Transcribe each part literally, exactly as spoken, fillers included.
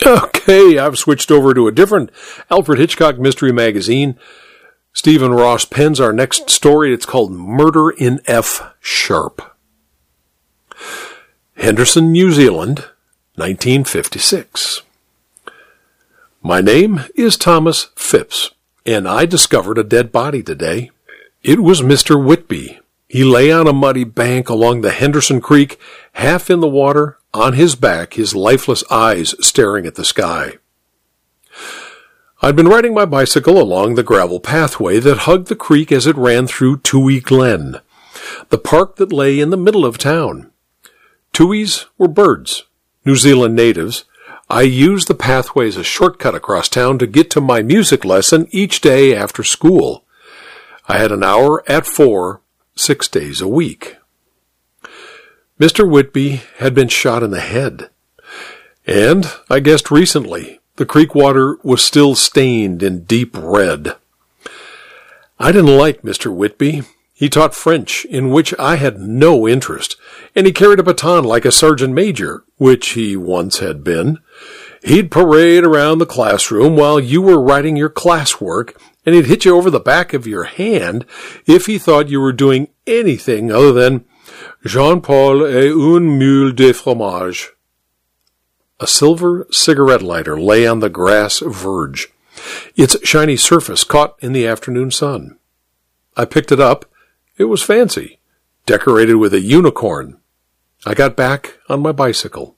Okay, I've switched over to a different Alfred Hitchcock mystery magazine. Stephen Ross pens our next story. It's called Murder in F Sharp. Henderson, New Zealand, nineteen fifty-six. My name is Thomas Phipps, and I discovered a dead body today. It was Mister Whitby. He lay on a muddy bank along the Henderson Creek, half in the water, on his back, his lifeless eyes staring at the sky. I'd been riding my bicycle along the gravel pathway that hugged the creek as it ran through Toohey Glen, the park that lay in the middle of town. Tooheys were birds, New Zealand natives. I used the pathway as a shortcut across town to get to my music lesson each day after school. I had an hour at four, six days a week. Mister Whitby had been shot in the head, and I guessed recently the creek water was still stained in deep red. I didn't like Mister Whitby. He taught French, in which I had no interest, and he carried a baton like a sergeant major, which he once had been. He'd parade around the classroom while you were writing your classwork, and he'd hit you over the back of your hand if he thought you were doing anything other than Jean-Paul et une mule de fromage. A silver cigarette lighter lay on the grass verge, its shiny surface caught in the afternoon sun. I picked it up. It was fancy, decorated with a unicorn. I got back on my bicycle.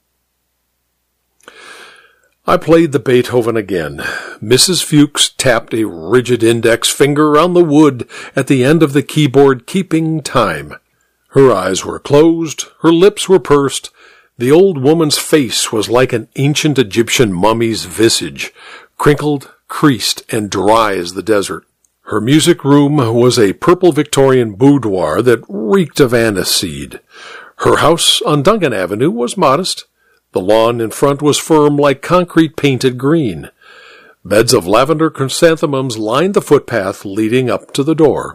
I played the Beethoven again. Missus Fuchs tapped a rigid index finger on the wood at the end of the keyboard, keeping time. Her eyes were closed, her lips were pursed. The old woman's face was like an ancient Egyptian mummy's visage, crinkled, creased, and dry as the desert. Her music room was a purple Victorian boudoir that reeked of aniseed. Her house on Duncan Avenue was modest. The lawn in front was firm like concrete painted green. Beds of lavender chrysanthemums lined the footpath leading up to the door.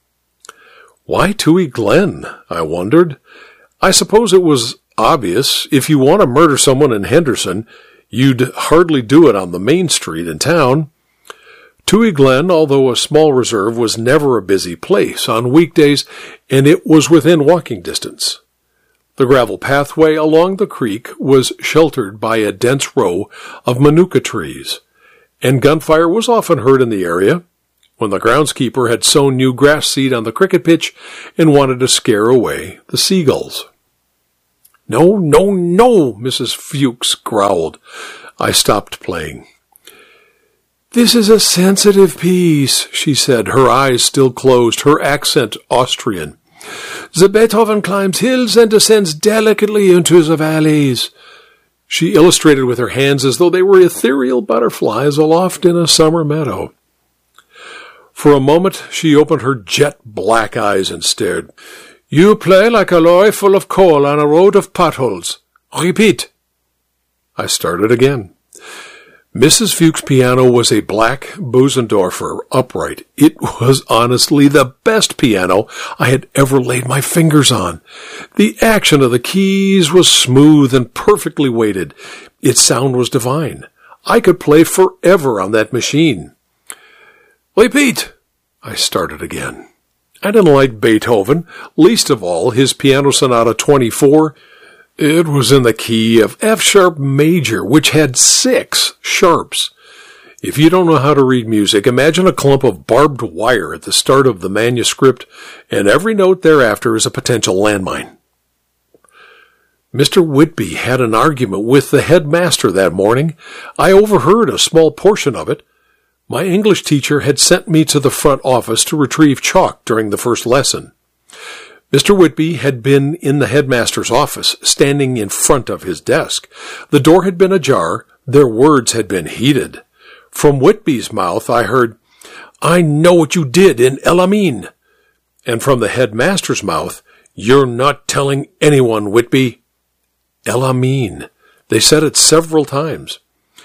Why Toohey Glen? I wondered. I suppose it was obvious. If you want to murder someone in Henderson, you'd hardly do it on the main street in town. Toohey Glen, although a small reserve, was never a busy place on weekdays, and it was within walking distance. The gravel pathway along the creek was sheltered by a dense row of manuka trees, and gunfire was often heard in the area when the groundskeeper had sown new grass seed on the cricket pitch and wanted to scare away the seagulls. No, no, no, Missus Fuchs growled. I stopped playing. This is a sensitive piece, she said, her eyes still closed, her accent Austrian. The Beethoven climbs hills and descends delicately into the valleys. She illustrated with her hands as though they were ethereal butterflies aloft in a summer meadow. For a moment she opened her jet-black eyes and stared. You play like a lorry full of coal on a road of potholes. Repeat. I started again. Missus Fuchs' piano was a black Bosendorfer upright. It was honestly the best piano I had ever laid my fingers on. The action of the keys was smooth and perfectly weighted. Its sound was divine. I could play forever on that machine. Repeat! I started again. I didn't like Beethoven, least of all his Piano Sonata twenty-four. It was in the key of F-sharp major, which had six sharps. If you don't know how to read music, imagine a clump of barbed wire at the start of the manuscript, and every note thereafter is a potential landmine. Mister Whitby had an argument with the headmaster that morning. I overheard a small portion of it. My English teacher had sent me to the front office to retrieve chalk during the first lesson. Mister Whitby had been in the headmaster's office, standing in front of his desk. The door had been ajar. Their words had been heated. From Whitby's mouth I heard, I know what you did in El Amin. And from the headmaster's mouth, you're not telling anyone, Whitby. El Amin. They said it several times.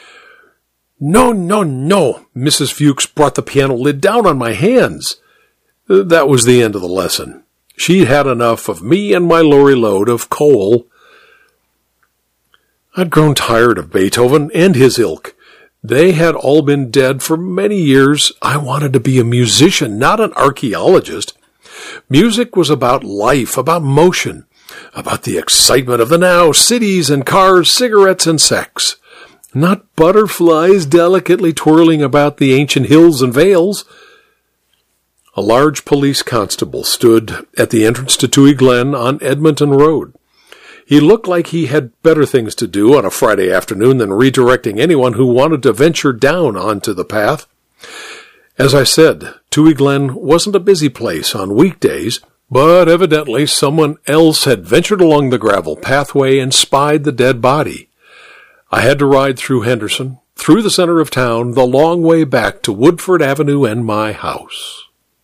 No, no, no. Missus Fuchs brought the piano lid down on my hands. That was the end of the lesson. She'd had enough of me and my lorry load of coal. I'd grown tired of Beethoven and his ilk. They had all been dead for many years. I wanted to be a musician, not an archaeologist. Music was about life, about motion, about the excitement of the now, cities and cars, cigarettes and sex. Not butterflies delicately twirling about the ancient hills and vales. A large police constable stood at the entrance to Toohey Glen on Edmonton Road. He looked like he had better things to do on a Friday afternoon than redirecting anyone who wanted to venture down onto the path. As I said, Toohey Glen wasn't a busy place on weekdays, but evidently someone else had ventured along the gravel pathway and spied the dead body. I had to ride through Henderson, through the center of town, the long way back to Woodford Avenue and my house.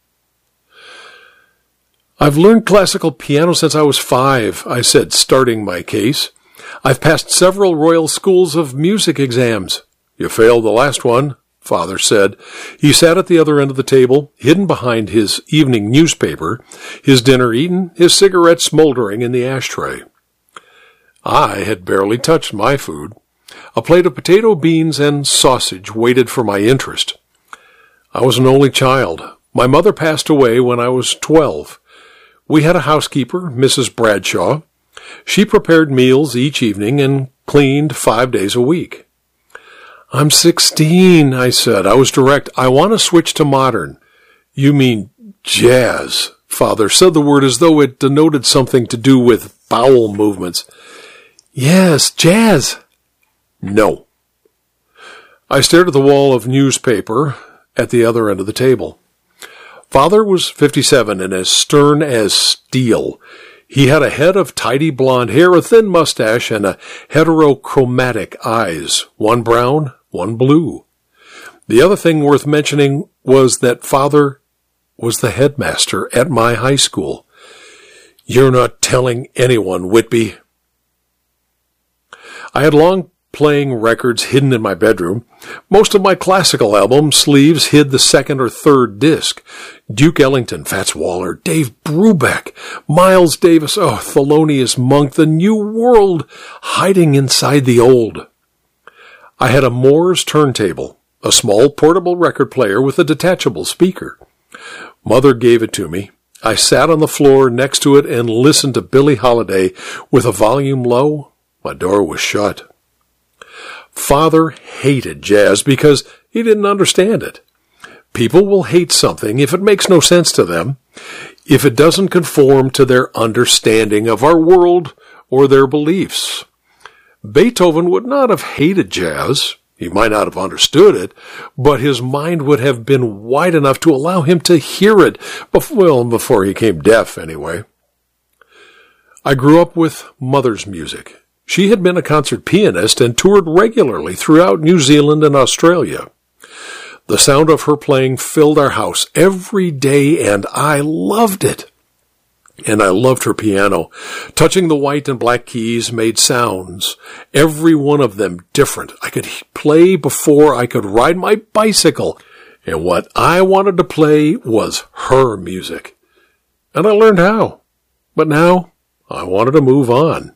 I've learned classical piano since I was five, I said, starting my case. I've passed several Royal Schools of Music exams. You failed the last one, Father said. He sat at the other end of the table, hidden behind his evening newspaper, his dinner eaten, his cigarette smoldering in the ashtray. I had barely touched my food. A plate of potato, beans, and sausage waited for my interest. I was an only child. My mother passed away when I was twelve. We had a housekeeper, Missus Bradshaw. She prepared meals each evening and cleaned five days a week. I'm sixteen, I said. I was direct. I want to switch to modern. You mean jazz, Father said the word as though it denoted something to do with bowel movements. Yes, jazz. No. I stared at the wall of newspaper at the other end of the table. Father was fifty-seven and as stern as steel. He had a head of tidy blonde hair, a thin mustache, and a heterochromatic eyes, one brown, one blue. The other thing worth mentioning was that Father was the headmaster at my high school. You're not telling anyone, Whitby. I had long playing records hidden in my bedroom. Most of my classical album sleeves hid the second or third disc. Duke Ellington, Fats Waller, Dave Brubeck, Miles Davis, oh, Thelonious Monk, the new world hiding inside the old. I had a Moore's turntable, a small portable record player with a detachable speaker. Mother gave it to me. I sat on the floor next to it and listened to Billie Holiday with a volume low. My door was shut. Father hated jazz because he didn't understand it. People will hate something if it makes no sense to them, if it doesn't conform to their understanding of our world or their beliefs. Beethoven would not have hated jazz. He might not have understood it, but his mind would have been wide enough to allow him to hear it, before, well, before he came deaf, anyway. I grew up with Mother's music. She had been a concert pianist and toured regularly throughout New Zealand and Australia. The sound of her playing filled our house every day, and I loved it. And I loved her piano. Touching the white and black keys made sounds, every one of them different. I could play before I could ride my bicycle, and what I wanted to play was her music. And I learned how. But now I wanted to move on.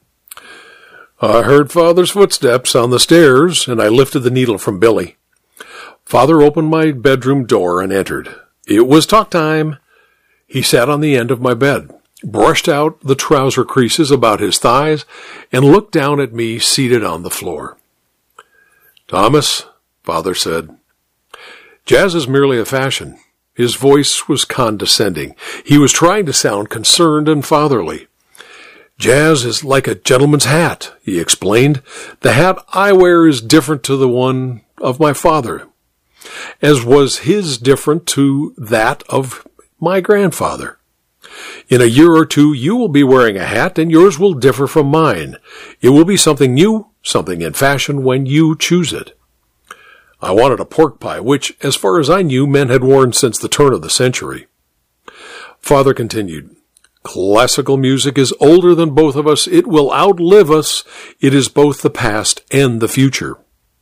I heard Father's footsteps on the stairs, and I lifted the needle from Billy. Father opened my bedroom door and entered. It was talk time. He sat on the end of my bed, brushed out the trouser creases about his thighs, and looked down at me seated on the floor. Thomas, Father said, jazz is merely a fashion. His voice was condescending. He was trying to sound concerned and fatherly. Jazz is like a gentleman's hat, he explained. The hat I wear is different to the one of my father, as was his different to that of my grandfather. In a year or two, you will be wearing a hat, and yours will differ from mine. It will be something new, something in fashion when you choose it. I wanted a pork pie, which, as far as I knew, men had worn since the turn of the century. Father continued, classical music is older than both of us. It will outlive us. It is both the past and the future.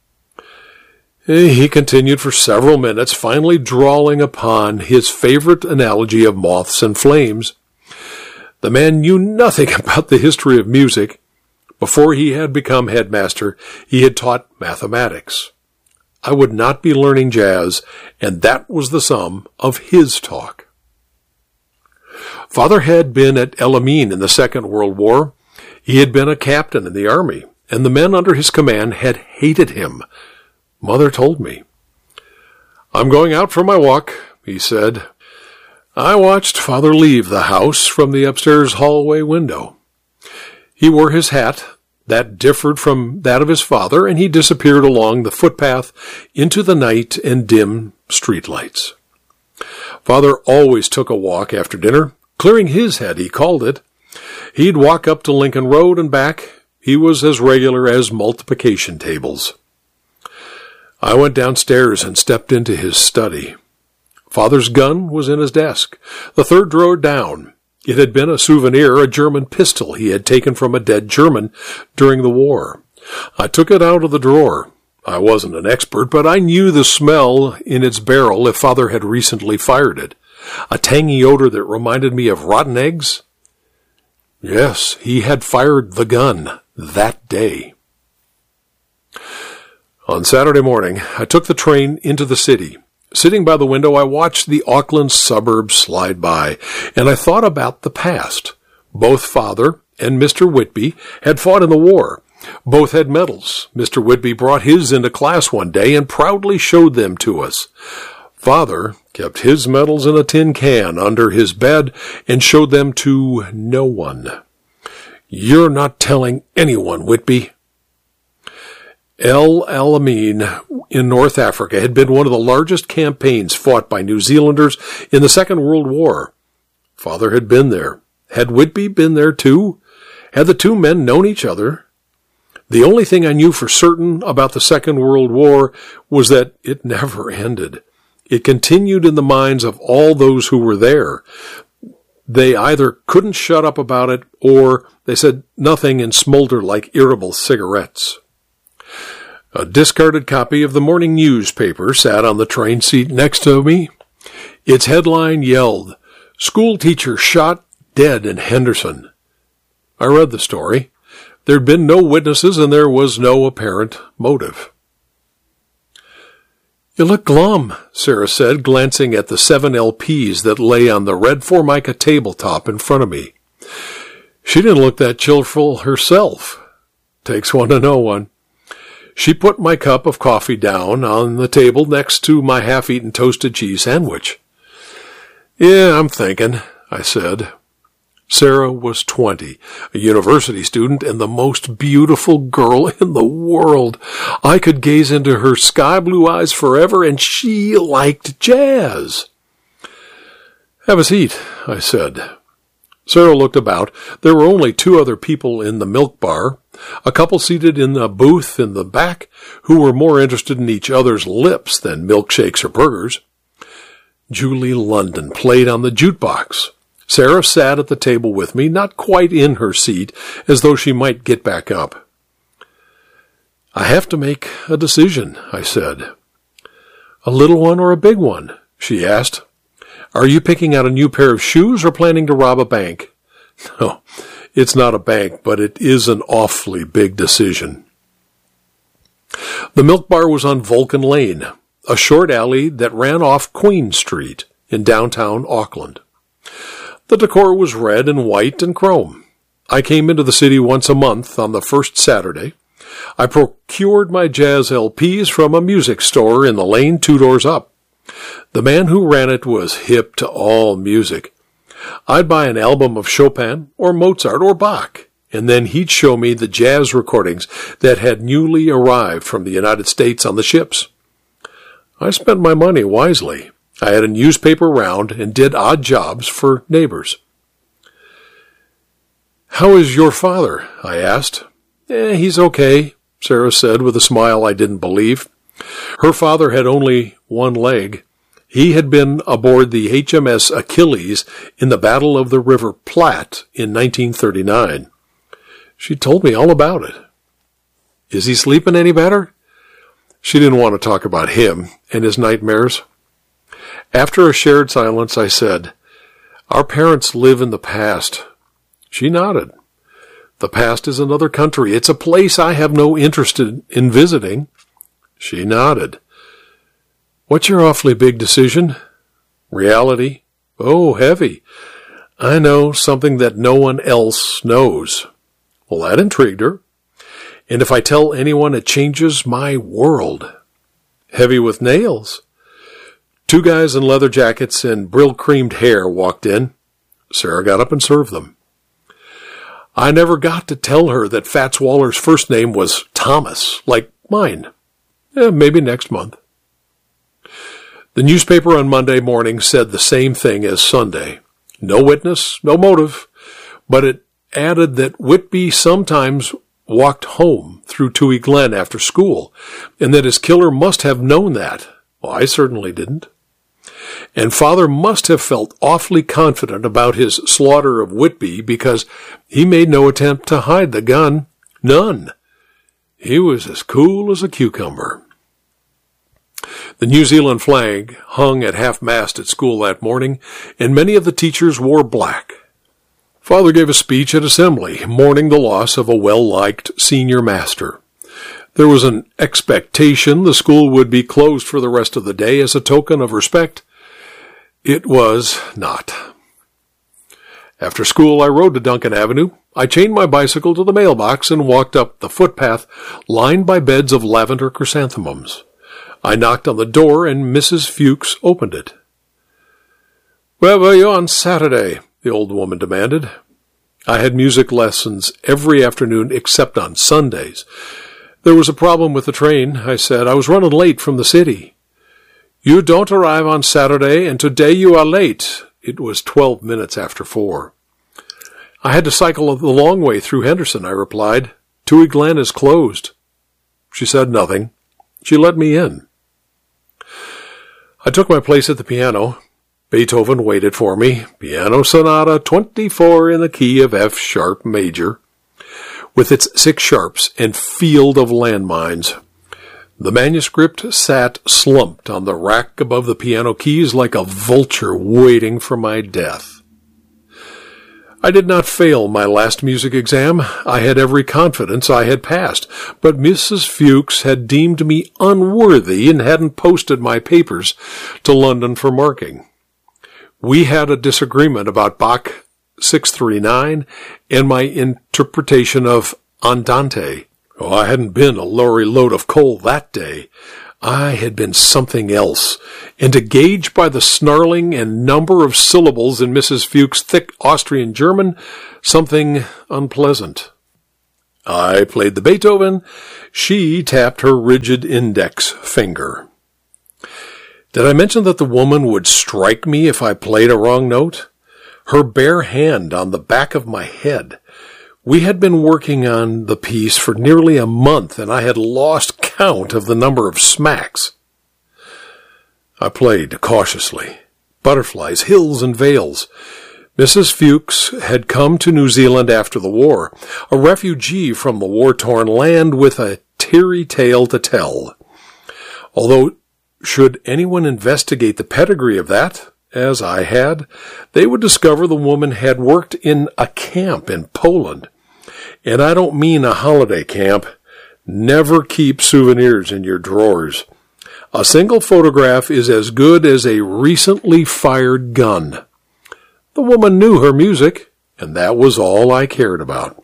He continued for several minutes, finally drawling upon his favorite analogy of moths and flames. The man knew nothing about the history of music, Before he had become headmaster, he had taught mathematics. I would not be learning jazz, and that was the sum of his talk. Father had been at El Amin in the Second World War. He had been a captain in the army, and the men under his command had hated him. Mother told me. "I'm going out for my walk," he said. I watched Father leave the house from the upstairs hallway window. He wore his hat. That differed from that of his father, and he disappeared along the footpath into the night and dim streetlights. Father always took a walk after dinner, clearing his head, he called it. He'd walk up to Lincoln Road and back. He was as regular as multiplication tables. I went downstairs and stepped into his study. Father's gun was in his desk, the third drawer down. It had been a souvenir, a German pistol he had taken from a dead German during the war. I took it out of the drawer. I wasn't an expert, but I knew the smell in its barrel if Father had recently fired it. A tangy odor that reminded me of rotten eggs. Yes, he had fired the gun that day. On Saturday morning, I took the train into the city. Sitting by the window, I watched the Auckland suburbs slide by, and I thought about the past. Both Father and Mister Whitby had fought in the war. Both had medals. Mister Whitby brought his into class one day and proudly showed them to us. Father kept his medals in a tin can under his bed and showed them to no one. "You're not telling anyone, Whitby." El Alamein in North Africa had been one of the largest campaigns fought by New Zealanders in the Second World War. Father had been there. Had Whitby been there too? Had the two men known each other? The only thing I knew for certain about the Second World War was that it never ended. It continued in the minds of all those who were there. They either couldn't shut up about it, or they said nothing and smoldered like irritable cigarettes. A discarded copy of the morning newspaper sat on the train seat next to me. Its headline yelled, "School teacher shot dead in Henderson." I read the story. There'd been no witnesses and there was no apparent motive. "You look glum," Sarah said, glancing at the seven L Ps that lay on the red Formica tabletop in front of me. She didn't look that cheerful herself. Takes one to know one. She put my cup of coffee down on the table next to my half-eaten toasted cheese sandwich. "Yeah, I'm thinking," I said. Sarah was twenty, a university student, and the most beautiful girl in the world. I could gaze into her sky-blue eyes forever, and she liked jazz. "Have a seat," I said. Sarah looked about. There were only two other people in the milk bar, a couple seated in a booth in the back who were more interested in each other's lips than milkshakes or burgers. Julie London played on the jukebox. Sarah sat at the table with me, not quite in her seat, as though she might get back up. "I have to make a decision," I said. "A little one or a big one?" she asked. "Are you picking out a new pair of shoes or planning to rob a bank?" "No, it's not a bank, but it is an awfully big decision." The milk bar was on Vulcan Lane, a short alley that ran off Queen Street in downtown Auckland. The decor was red and white and chrome. I came into the city once a month on the first Saturday. I procured my jazz L Ps from a music store in the lane two doors up. The man who ran it was hip to all music. I'd buy an album of Chopin or Mozart or Bach, and then he'd show me the jazz recordings that had newly arrived from the United States on the ships. I spent my money wisely. I had a newspaper round and did odd jobs for neighbors. "How is your father?" I asked. "Eh, he's okay," Sarah said with a smile I didn't believe. Her father had only one leg. He had been aboard the H M S Achilles in the Battle of the River Platte in nineteen thirty-nine. She told me all about it. "Is he sleeping any better?" She didn't want to talk about him and his nightmares. After a shared silence, I said, "Our parents live in the past." She nodded. The past is another country. It's a place I have no interest in visiting. She nodded. What's your awfully big decision? Reality? Oh, heavy. I know something that no one else knows. Well, that intrigued her. And if I tell anyone, it changes my world. Heavy with nails. Two guys in leather jackets and brill-creamed hair walked in. Sarah got up and served them. I never got to tell her that Fats Waller's first name was Thomas, like mine. Eh, maybe next month. The newspaper on Monday morning said the same thing as Sunday. No witness, no motive, but it added that Whitby sometimes walked home through Toohey Glen after school, and that his killer must have known that. Well, I certainly didn't. And Father must have felt awfully confident about his slaughter of Whitby because he made no attempt to hide the gun. None. He was as cool as a cucumber. The New Zealand flag hung at half-mast at school that morning, and many of the teachers wore black. Father gave a speech at assembly, mourning the loss of a well-liked senior master. There was an expectation the school would be closed for the rest of the day as a token of respect. It was not. After school, I rode to Duncan Avenue. I chained my bicycle to the mailbox and walked up the footpath lined by beds of lavender chrysanthemums. I knocked on the door, and Missus Fuchs opened it. "Where were you on Saturday?" the old woman demanded. I had music lessons every afternoon except on Sundays. There was a problem with the train, I said. I was running late from the city. "You don't arrive on Saturday, and today you are late." It was twelve minutes after four. "I had to cycle the long way through Henderson," I replied. "Toohey Glen is closed." She said nothing. She let me in. I took my place at the piano. Beethoven waited for me. Piano Sonata twenty-four in the key of F sharp major, with its six sharps and field of landmines. The manuscript sat slumped on the rack above the piano keys like a vulture waiting for my death. I did not fail my last music exam. I had every confidence I had passed, but Missus Fuchs had deemed me unworthy and hadn't posted my papers to London for marking. We had a disagreement about Bach six thirty-nine and my interpretation of Andante. Oh, I hadn't been a lorry load of coal that day. I had been something else, and to gauge by the snarling and number of syllables in Missus Fuchs' thick Austrian German, something unpleasant. I played the Beethoven. She tapped her rigid index finger. Did I mention that the woman would strike me if I played a wrong note? Her bare hand on the back of my head. We had been working on the piece for nearly a month, and I had lost count of the number of smacks. I played cautiously. Butterflies, hills, and vales. Missus Fuchs had come to New Zealand after the war, a refugee from the war-torn land with a teary tale to tell. Although, should anyone investigate the pedigree of that, as I had, they would discover the woman had worked in a camp in Poland. And I don't mean a holiday camp. Never keep souvenirs in your drawers. A single photograph is as good as a recently fired gun. The woman knew her music, and that was all I cared about.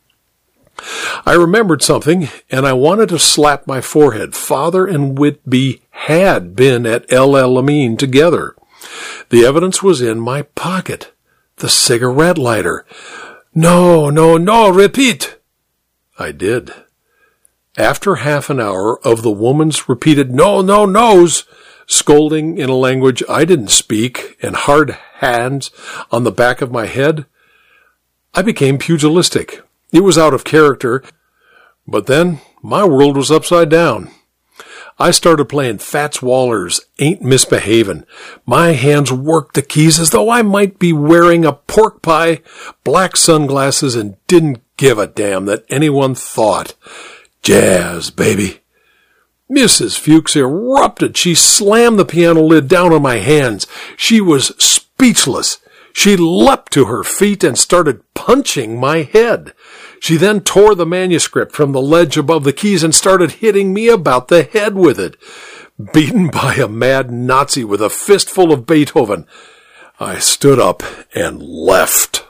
I remembered something, and I wanted to slap my forehead. Father and Whitby had been at El Alamein together. The evidence was in my pocket. The cigarette lighter. No, no, no, repeat. I did. After half an hour of the woman's repeated no, no, no's, scolding in a language I didn't speak, and hard hands on the back of my head, I became pugilistic. It was out of character, but then my world was upside down. I started playing Fats Waller's Ain't Misbehavin'. My hands worked the keys as though I might be wearing a pork pie, black sunglasses, and didn't give a damn that anyone thought. Jazz, baby. Missus Fuchs erupted. She slammed the piano lid down on my hands. She was speechless. She leapt to her feet and started punching my head. She then tore the manuscript from the ledge above the keys and started hitting me about the head with it. Beaten by a mad Nazi with a fistful of Beethoven, I stood up and left.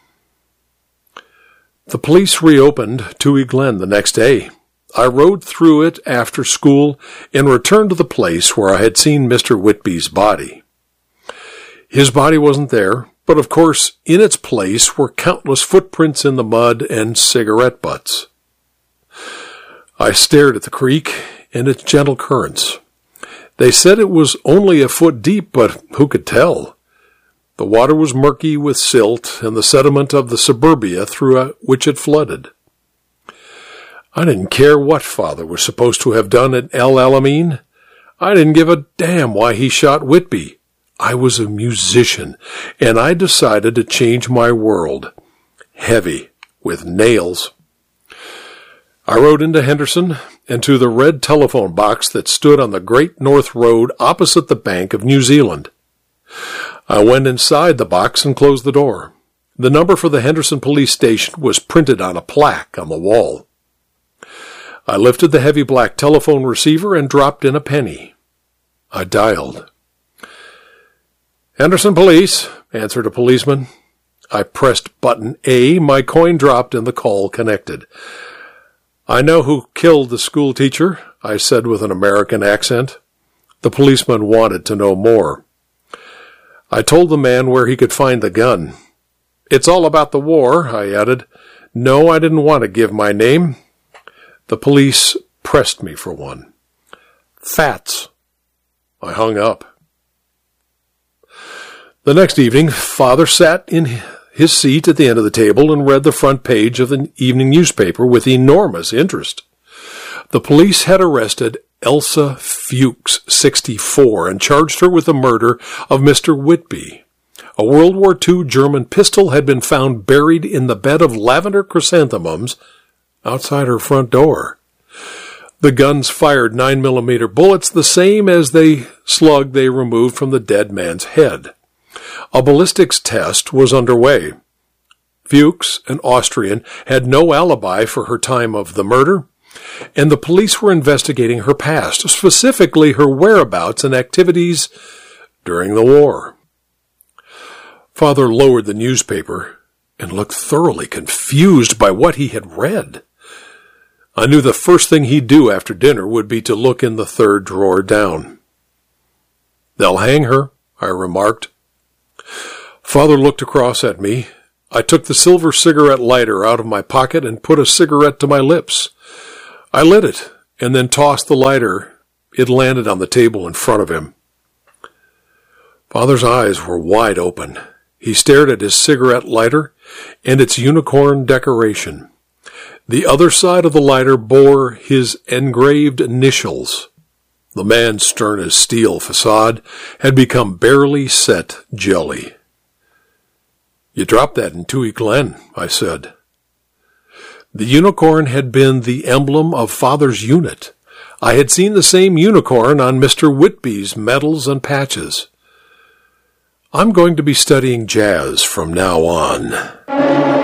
The police reopened Toohey Glen the next day. I rode through it after school and returned to the place where I had seen Mister Whitby's body. His body wasn't there, but of course, in its place were countless footprints in the mud and cigarette butts. I stared at the creek and its gentle currents. They said it was only a foot deep, but who could tell? The water was murky with silt and the sediment of the suburbia through which it flooded. I didn't care what Father was supposed to have done at El Alamein. I didn't give a damn why he shot Whitby. I was a musician, and I decided to change my world. Heavy, with nails. I rode into Henderson and to the red telephone box that stood on the Great North Road opposite the Bank of New Zealand. I went inside the box and closed the door. The number for the Henderson police station was printed on a plaque on the wall. I lifted the heavy black telephone receiver and dropped in a penny. I dialed. "Henderson Police," answered a policeman. I pressed button A. My coin dropped and the call connected. "I know who killed the school teacher," I said with an American accent. The policeman wanted to know more. I told the man where he could find the gun. "It's all about the war," I added. No, I didn't want to give my name. The police pressed me for one. "Fats." I hung up. The next evening, Father sat in his seat at the end of the table and read the front page of the evening newspaper with enormous interest. The police had arrested Elsa Fuchs, sixty-four, and charged her with the murder of Mister Whitby. A World War Two German pistol had been found buried in the bed of lavender chrysanthemums outside her front door. The guns fired nine millimeter bullets, the same as the slug they removed from the dead man's head. A ballistics test was underway. Fuchs, an Austrian, had no alibi for her time of the murder, and the police were investigating her past, specifically her whereabouts and activities during the war. Father lowered the newspaper and looked thoroughly confused by what he had read. I knew the first thing he'd do after dinner would be to look in the third drawer down. "They'll hang her," I remarked. Father looked across at me. I took the silver cigarette lighter out of my pocket and put a cigarette to my lips. I lit it and then tossed the lighter. It landed on the table in front of him. Father's eyes were wide open. He stared at his cigarette lighter and its unicorn decoration. The other side of the lighter bore his engraved initials. The man's stern as steel facade had become barely set jelly. "You dropped that in Toohey Glen," I said. The unicorn had been the emblem of Father's unit. I had seen the same unicorn on Mister Whitby's medals and patches. "I'm going to be studying jazz from now on."